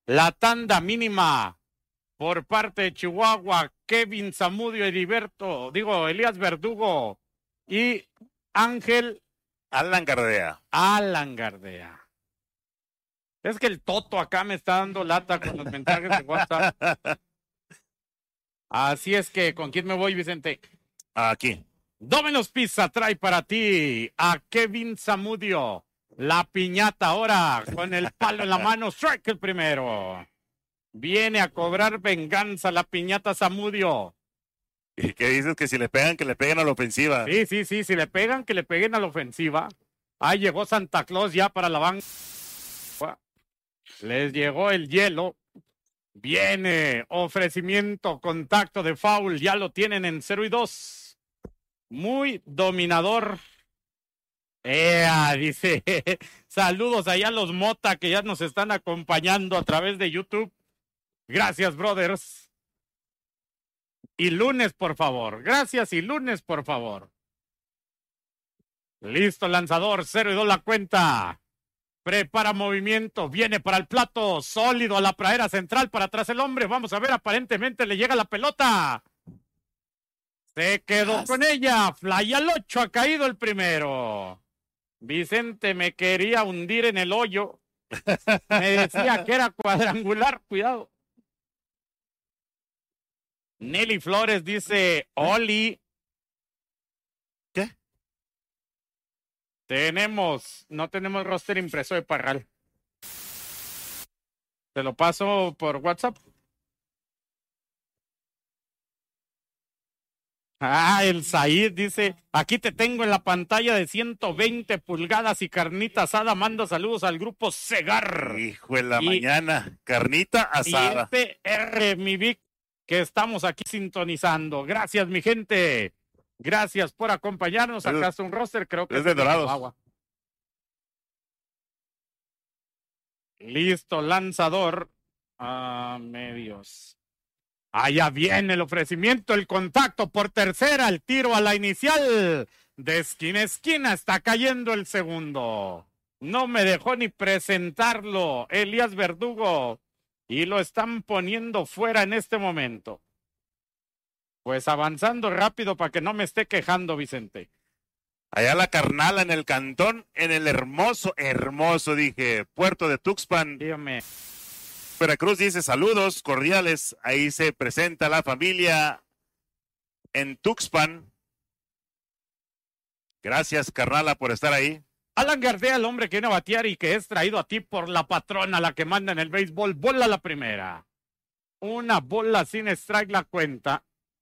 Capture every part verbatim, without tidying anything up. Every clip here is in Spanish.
La tanda mínima por parte de Chihuahua, Kevin Zamudio, Heriberto, digo, Elías Verdugo y Ángel Alan Gardea. Alan Gardea. Es que el Toto acá me está dando lata con los mensajes de WhatsApp. Así es que, ¿con quién me voy, Vicente? Aquí. Domino's Pizza trae para ti a Kevin Zamudio. La piñata ahora con el palo en la mano. Strike el primero. Viene a cobrar venganza la piñata Zamudio. ¿Y qué dices? Que si le pegan, que le peguen a la ofensiva. Sí, sí, sí. Si le pegan, que le peguen a la ofensiva. Ahí llegó Santa Claus ya para la banca. Les llegó el hielo. Viene ofrecimiento, contacto de foul. Ya lo tienen en cero y dos. Muy dominador. Ea, dice, saludos allá a los Mota que ya nos están acompañando a través de YouTube. Gracias, brothers. Y lunes, por favor. Gracias y lunes, por favor. Listo, lanzador, cero y dos la cuenta. Prepara movimiento, viene para el plato, sólido a la pradera central, para atrás el hombre. Vamos a ver, aparentemente le llega la pelota. Se quedó con ella, fly al ocho, ha caído el primero. Vicente me quería hundir en el hoyo. Me decía que era cuadrangular, cuidado. Nelly Flores dice, Oli. ¿Qué? Tenemos, no tenemos roster impreso de Parral. Te lo paso por WhatsApp. Ah, el Said dice, aquí te tengo en la pantalla de ciento veinte pulgadas y carnita asada. Manda saludos al grupo Segar. Hijo de la y, mañana, carnita asada. Y F R, mi Vic, que estamos aquí sintonizando. Gracias, mi gente. Gracias por acompañarnos. Acá está un roster, creo que es de Dorados. Agua. Listo, lanzador. A medios. Allá viene el ofrecimiento, el contacto por tercera, el tiro a la inicial. De esquina a esquina está cayendo el segundo. No me dejó ni presentarlo, Elías Verdugo. Y lo están poniendo fuera en este momento. Pues avanzando rápido para que no me esté quejando, Vicente. Allá la carnala en el cantón, en el hermoso, hermoso, dije, puerto de Tuxpan. Dígame. Veracruz dice saludos cordiales. Ahí se presenta la familia en Tuxpan. Gracias, carnala, por estar ahí. Alan Gardea, el hombre que viene a batear y que es traído a ti por la patrona, la que manda en el béisbol. Bola la primera. Una bola sin strike la cuenta.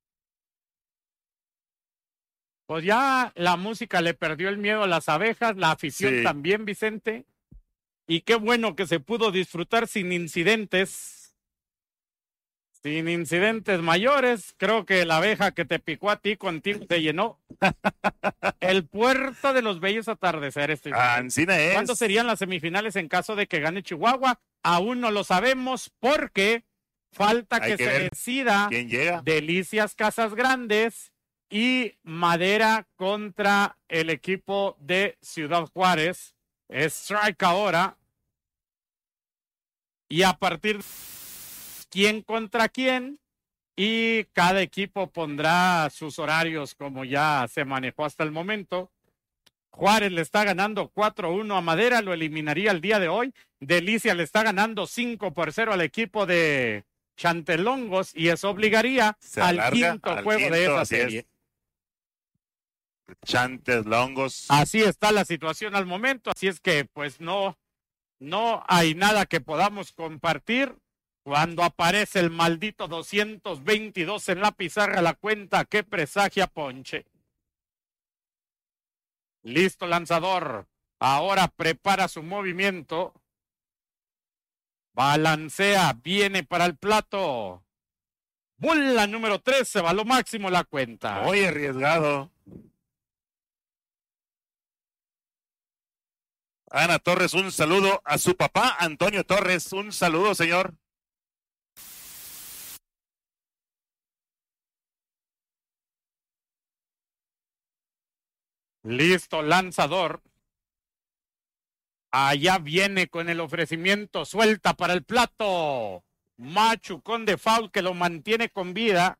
Pues ya la música le perdió el miedo a las abejas, la afición sí. También, Vicente. Y qué bueno que se pudo disfrutar sin incidentes. Sin incidentes mayores. Creo que la abeja que te picó a ti contigo te llenó. El puerto de los bellos atardeceres. Ancina es. ¿Cuándo serían las semifinales en caso de que gane Chihuahua? Aún no lo sabemos porque falta que, que se ver. decida ¿Quién llega? Delicias Casas Grandes y Madera contra el equipo de Ciudad Juárez. Strike ahora. Y a partir de quién contra quién. Y cada equipo pondrá sus horarios como ya se manejó hasta el momento. Juárez le está ganando cuatro uno a Madera, lo eliminaría el día de hoy. Delicia le está ganando cinco por cero al equipo de Chantelongos y eso obligaría se al alarga, quinto al juego quinto, de esa serie. Es. Chantelongos. Así está la situación al momento, así es que pues no, no hay nada que podamos compartir. Cuando aparece el maldito doscientos veintidós en la pizarra, la cuenta que presagia ponche. Listo, lanzador. Ahora prepara su movimiento. Balancea, viene para el plato. Bola número trece, va lo máximo la cuenta. Muy arriesgado. Ana Torres, un saludo a su papá, Antonio Torres. Un saludo, señor. Listo, lanzador. Allá viene con el ofrecimiento, suelta para el plato. Machucón de foul que lo mantiene con vida.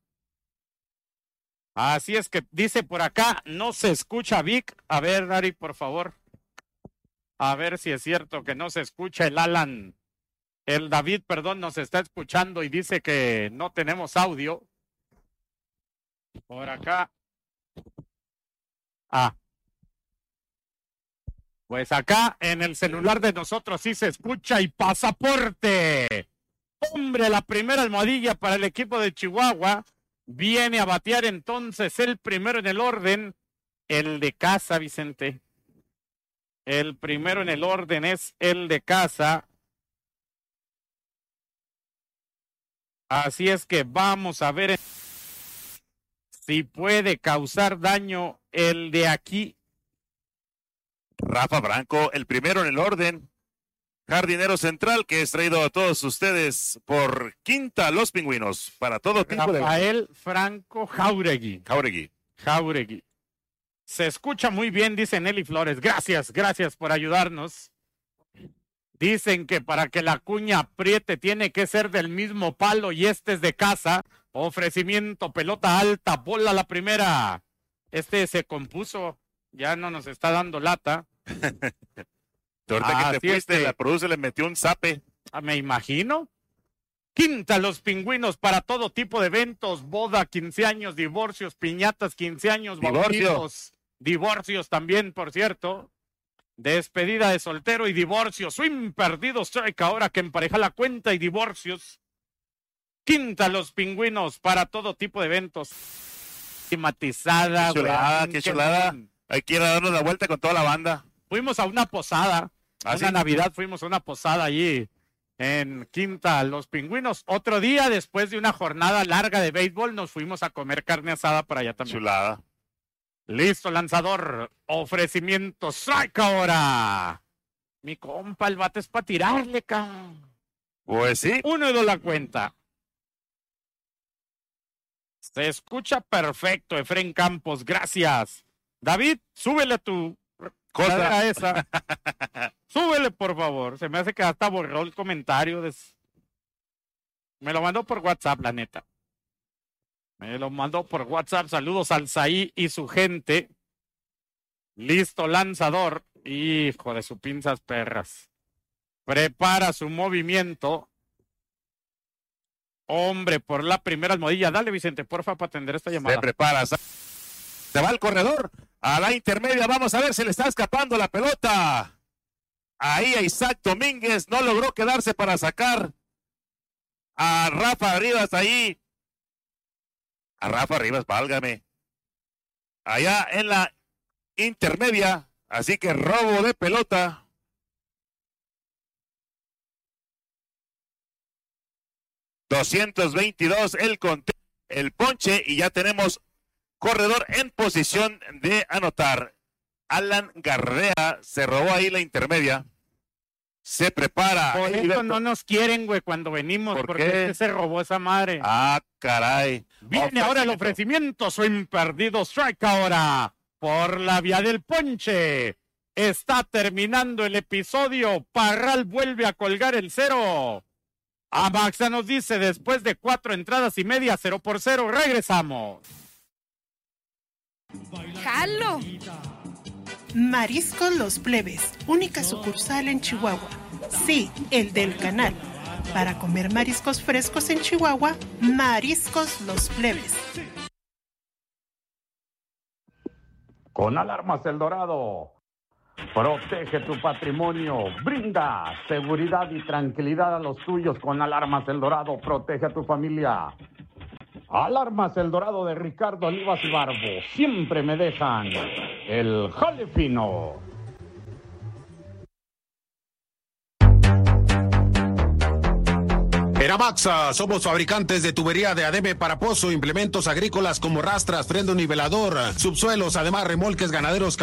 Así es que dice por acá, no se escucha Vic. A ver, Dari, por favor. A ver si es cierto que no se escucha el Alan. El David, perdón, nos está escuchando y dice que no tenemos audio. Por acá. Ah. Pues acá en el celular de nosotros sí se escucha y pasaporte. Hombre, la primera almohadilla para el equipo de Chihuahua. Viene a batear entonces el primero en el orden, el de casa, Vicente. El primero en el orden es el de casa. Así es que vamos a ver si puede causar daño el de aquí. Rafa Branco, el primero en el orden. Jardinero central que es traído a todos ustedes por Quinta Los Pingüinos. Para todo tipo de... Rafael Franco Jauregui. Jauregui. Jauregui. Se escucha muy bien, dice Nelly Flores. Gracias, gracias por ayudarnos. Dicen que para que la cuña apriete tiene que ser del mismo palo y este es de casa. Ofrecimiento, pelota alta, bola la primera. Este se compuso, ya no nos está dando lata. Ahorita ah, que te fuiste, que... la produce le metió un zape. Ah, me imagino. Quinta Los Pingüinos para todo tipo de eventos, boda, quince años, divorcios, piñatas, quince años, Divorcio. bautizos, divorcios también, por cierto. Despedida de soltero y divorcio. Swing perdido, strike ahora que empareja la cuenta y divorcios. Quinta Los Pingüinos para todo tipo de eventos. Climatizada. Qué chulada, güey, qué chulada. Hay que ir a darnos la vuelta con toda la banda. Fuimos a una posada, ¿Ah, una sí? Navidad, fuimos a una posada allí en Quinta Los Pingüinos. Otro día, después de una jornada larga de béisbol, nos fuimos a comer carne asada para allá también. Chulada. Listo, lanzador. Ofrecimiento, strike ahora. Mi compa, el bate es para tirarle, cabrón. Pues sí. Uno y dos la cuenta. Se escucha perfecto, Efren Campos, gracias. David, súbele tu cosa a esa. Súbele, por favor. Se me hace que hasta borró el comentario. De... Me lo mandó por WhatsApp, la neta. Me lo mandó por WhatsApp. Saludos al Saí y su gente. Listo, lanzador. Hijo de sus pinzas perras. Prepara su movimiento. Hombre, por la primera almohadilla. Dale, Vicente, porfa, para atender esta llamada. Se prepara. Se va al corredor. A la intermedia. Vamos a ver si le está escapando la pelota. Ahí a Isaac Domínguez. No logró quedarse para sacar a Rafa Rivas ahí. A Rafa Rivas, válgame. Allá en la intermedia. Así que robo de pelota. doscientos veintidós el conte, el ponche y ya tenemos corredor en posición de anotar. Alan Garrea se robó ahí la intermedia. Se prepara. Por eso no nos quieren, güey, cuando venimos, ¿Por porque qué? este se robó esa madre. Ah, caray. Viene ahora el ofrecimiento, swing perdido, strike ahora, por la vía del ponche. Está terminando el episodio, Parral vuelve a colgar el cero. Amaxa nos dice, después de cuatro entradas y media, cero por cero, regresamos. ¡Jalo! Mariscos Los Plebes, única sucursal en Chihuahua. Sí, el del canal. Para comer mariscos frescos en Chihuahua, Mariscos Los Plebes. Con Alarmas El Dorado. Protege tu patrimonio, brinda seguridad y tranquilidad a los tuyos con Alarmas El Dorado, protege a tu familia. Alarmas El Dorado de Ricardo Olivas y Barbo, siempre me dejan el jale fino. En Amaxa somos fabricantes de tubería de adebe para pozo, implementos agrícolas como rastras, freno nivelador, subsuelos, además remolques ganaderos.